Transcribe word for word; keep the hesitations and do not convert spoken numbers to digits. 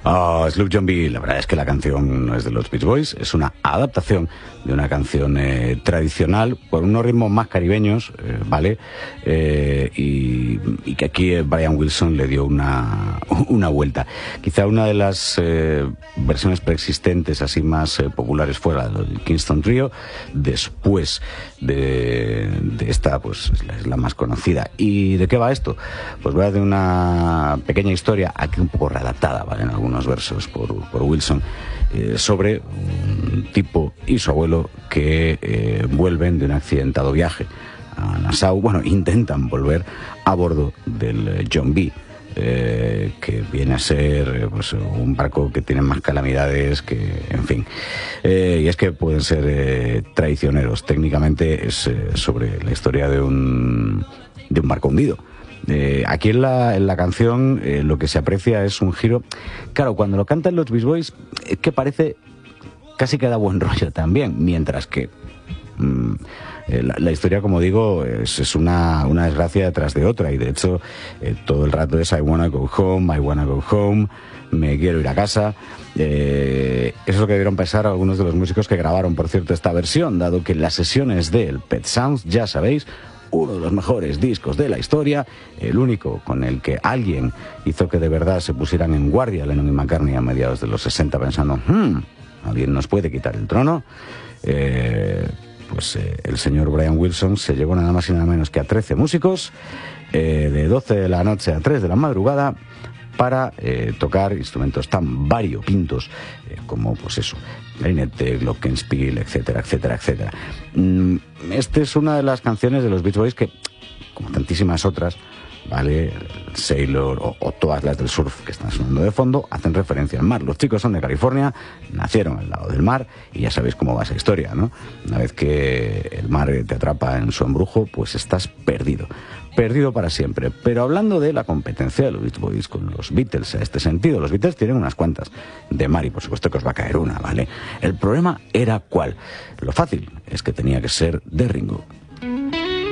Oh, Sloop John B. La verdad es que la canción no es de los Beach Boys, es una adaptación de una canción eh, tradicional por unos ritmos más caribeños, eh, ¿vale? Eh, y, y que aquí eh, Brian Wilson le dio una, una vuelta. Quizá una de las eh, versiones preexistentes así más eh, populares fuera del Kingston Trio, después de, de esta, pues es la, es la más conocida. ¿Y de qué va esto? Pues va de una pequeña historia, aquí un poco readaptada, ¿vale? En algunos versos por, por Wilson, eh, sobre un tipo y su abuelo que eh, vuelven de un accidentado viaje a Nassau. Bueno, intentan volver a bordo del John B., eh, que viene a ser pues, un barco que tiene más calamidades que, en fin. Eh, y es que pueden ser eh, traicioneros. Técnicamente es eh, sobre la historia de un, de un barco hundido. Eh, aquí en la, en la canción eh, lo que se aprecia es un giro. Claro, cuando lo cantan los Beach Boys es que parece casi que da buen rollo también, mientras que mmm, eh, la, la historia, como digo, es, es una, una desgracia detrás de otra, y de hecho eh, todo el rato es I wanna go home, I wanna go home, me quiero ir a casa. Eh, eso es lo que debieron pensar algunos de los músicos que grabaron, por cierto, esta versión, dado que las sesiones del Pet Sounds, ya sabéis, uno de los mejores discos de la historia, el único con el que alguien hizo que de verdad se pusieran en guardia Lennon y McCartney a mediados de los sesenta pensando, hmm, alguien nos puede quitar el trono. Eh, pues eh, el señor Brian Wilson se llevó nada más y nada menos que a trece músicos, eh, de doce de la noche a tres de la madrugada, para eh, tocar instrumentos tan variopintos eh, como, pues eso, clarinete, glockenspiel, etcétera, etcétera, etcétera. Mm, esta es una de las canciones de los Beach Boys que, como tantísimas otras, ¿vale? Sailor o, o todas las del surf que están sonando de fondo, hacen referencia al mar. Los chicos son de California, nacieron al lado del mar, y ya sabéis cómo va esa historia, ¿no? Una vez que el mar te atrapa en su embrujo, pues estás perdido. Perdido para siempre. Pero hablando de la competencia de los Beach Boys con los Beatles, en este sentido, los Beatles tienen unas cuantas de mar, y por supuesto que os va a caer una, ¿vale? El problema era ¿cuál? Lo fácil es que tenía que ser de Ringo.